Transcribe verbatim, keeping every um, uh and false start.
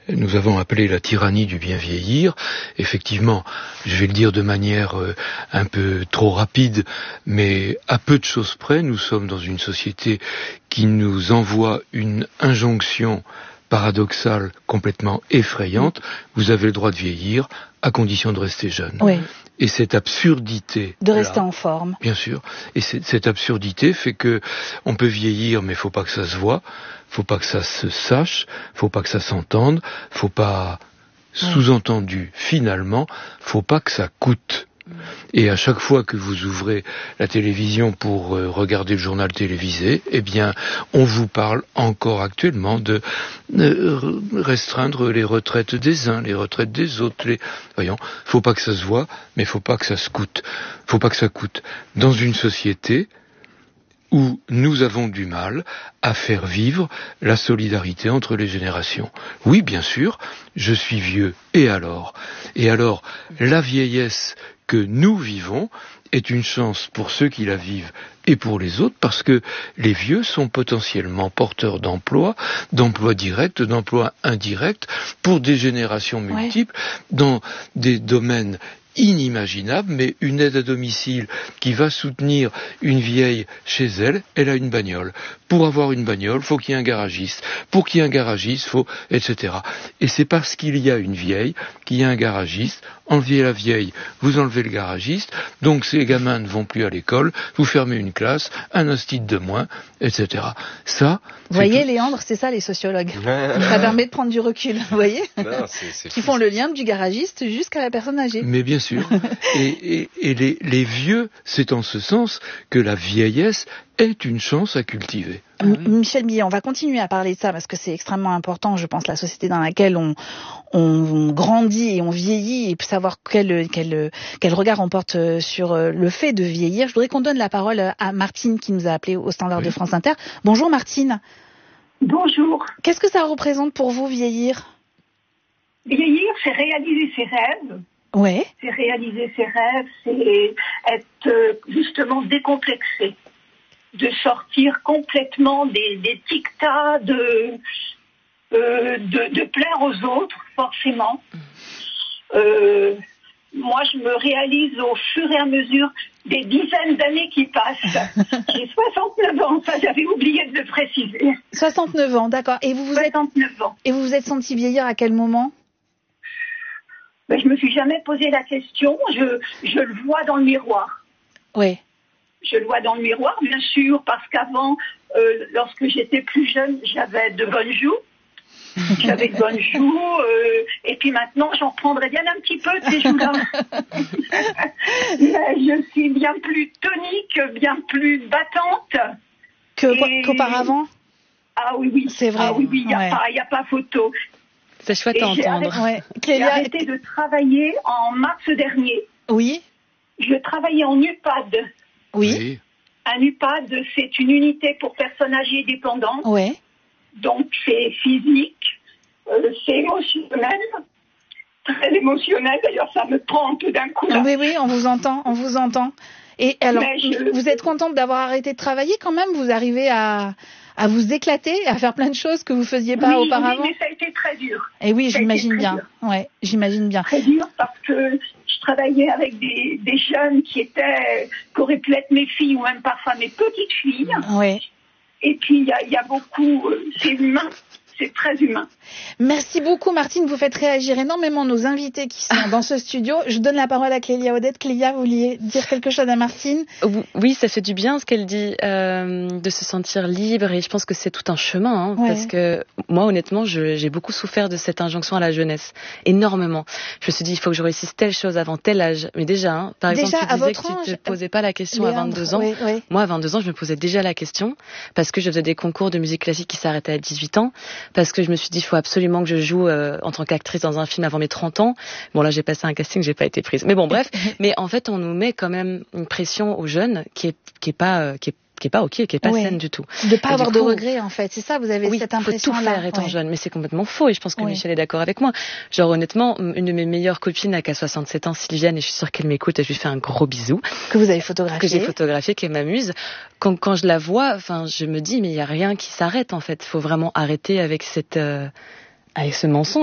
nous avons appelé la tyrannie du bien vieillir. Effectivement, je vais le dire de manière euh, un peu trop rapide, mais à peu de choses près, nous sommes dans une société qui nous envoie une injonction paradoxale, complètement effrayante. Vous avez le droit de vieillir à condition de rester jeune. Oui. Et cette absurdité... De rester là, en forme. Bien sûr. Et cette absurdité fait que on peut vieillir, mais il faut pas que ça se voie, faut pas que ça se sache, faut pas que ça s'entende, faut pas... Oui. Sous-entendu, finalement, faut pas que ça coûte. Et à chaque fois que vous ouvrez la télévision pour euh, regarder le journal télévisé, eh bien, on vous parle encore actuellement de euh, restreindre les retraites des uns, les retraites des autres. Les... Voyons, faut pas que ça se voit, mais faut pas que ça se coûte. Faut pas que ça coûte. Dans une société où nous avons du mal à faire vivre la solidarité entre les générations. Oui, bien sûr, je suis vieux, et alors ? Et alors, la vieillesse que nous vivons est une chance pour ceux qui la vivent et pour les autres, parce que les vieux sont potentiellement porteurs d'emplois, d'emplois directs, d'emplois indirects, pour des générations multiples, ouais. Dans des domaines inimaginable, mais une aide à domicile qui va soutenir une vieille chez elle, elle a une bagnole. Pour avoir une bagnole, faut qu'il y ait un garagiste. Pour qu'il y ait un garagiste, faut, et cetera. Et c'est parce qu'il y a une vieille qu'il y a un garagiste. Enlevez la vieille, vous enlevez le garagiste, donc ces gamins ne vont plus à l'école, vous fermez une classe, un institut de moins, et cetera. Ça, vous voyez, tout... Léandre, c'est ça les sociologues. Ça permet de prendre du recul, vous voyez, non, c'est, c'est qui font le lien du garagiste jusqu'à la personne âgée. Mais bien sûr. Et, et, et les, les vieux, c'est en ce sens que la vieillesse est une chance à cultiver. Ah oui. Michel Millet, on va continuer à parler de ça parce que c'est extrêmement important, je pense, la société dans laquelle on, on grandit et on vieillit et savoir quel, quel, quel regard on porte sur le fait de vieillir. Je voudrais qu'on donne la parole à Martine qui nous a appelé au standard oui. de France Inter. Bonjour Martine. Bonjour. Qu'est-ce que ça représente pour vous, vieillir ? Vieillir, c'est réaliser ses rêves. Ouais. C'est réaliser ses rêves, c'est être justement décomplexé. De sortir complètement des, des tic-tacs, de, euh, de, de plaire aux autres, forcément. Euh, moi, je me réalise au fur et à mesure des dizaines d'années qui passent. J'ai soixante-neuf ans, ça j'avais oublié de le préciser. soixante-neuf ans, d'accord. Et vous vous êtes, soixante-neuf ans. Et vous vous êtes senti vieillir à quel moment ? Ben, je me suis jamais posé la question, je, je le vois dans le miroir. Oui. Je le vois dans le miroir, bien sûr, parce qu'avant, euh, lorsque j'étais plus jeune, j'avais de bonnes joues. J'avais de bonnes joues, euh, et puis maintenant, j'en prendrais bien un petit peu de ces joues-là. Mais je suis bien plus tonique, bien plus battante. Que, et... Qu'auparavant ? Ah oui, oui. C'est vrai. Ah oui, oui, il n'y a, ouais. a pas photo. C'est chouette à entendre. J'ai, ouais. j'ai arrêté de travailler en mars dernier. Oui. Je travaillais en U P A D. Oui. Un U P A D, c'est une unité pour personnes âgées dépendantes. Oui. Donc, c'est physique, euh, c'est émotionnel, très émotionnel. D'ailleurs, ça me prend un peu d'un coup. Là. Oui, oui, on vous entend, on vous entend. Et alors, je... vous êtes contente d'avoir arrêté de travailler quand même ? Vous arrivez à, à vous éclater, à faire plein de choses que vous ne faisiez pas oui, auparavant ? Oui, mais ça a été très dur. Et oui, ça j'imagine bien. Ouais, j'imagine bien. Très dur parce que je travaillais avec des, des jeunes qui étaient, qui auraient pu être mes filles ou même parfois mes petites filles. Oui. Et puis, il y a, y a beaucoup, euh, c'est humain, c'est très humain. Merci beaucoup, Martine. Vous faites réagir énormément nos invités qui sont dans ce studio. Je donne la parole à Clélia Odette. Clélia, vous vouliez dire quelque chose à Martine ? Oui, ça fait du bien ce qu'elle dit, euh, de se sentir libre. Et je pense que c'est tout un chemin. Hein, ouais. Parce que moi, honnêtement, je, j'ai beaucoup souffert de cette injonction à la jeunesse. Énormément. Je me suis dit, il faut que je réussisse telle chose avant tel âge. Mais déjà, hein, par déjà, exemple, tu disais que âge, tu ne te posais pas la question Léandre, à vingt-deux ans. Oui, oui. Moi, à vingt-deux ans, je me posais déjà la question. Parce que je faisais des concours de musique classique qui s'arrêtaient à dix-huit ans. Parce que je me suis dit, il faut absolument que je joue euh, en tant qu'actrice dans un film avant mes trente ans. Bon, là, j'ai passé un casting, j'ai pas été prise. Mais bon, bref. Mais en fait, on nous met quand même une pression aux jeunes qui est, qui est pas, euh, qui est qui est pas ok, qui est pas oui. saine du tout. De pas et avoir coup, de regrets, en fait. C'est ça, vous avez oui, cette impression-là. Oui, faut tout faire étant ouais. jeune. Mais c'est complètement faux. Et je pense que oui. Michel est d'accord avec moi. Genre, honnêtement, une de mes meilleures copines a qu'à soixante-sept ans, Sylviane, et je suis sûre qu'elle m'écoute, et je lui fais un gros bisou. Que vous avez photographié. Que j'ai photographié, qui m'amuse. Quand, quand je la vois, enfin, je me dis, mais il y a rien qui s'arrête, en fait. Il faut vraiment arrêter avec cette, euh, avec ce mensonge.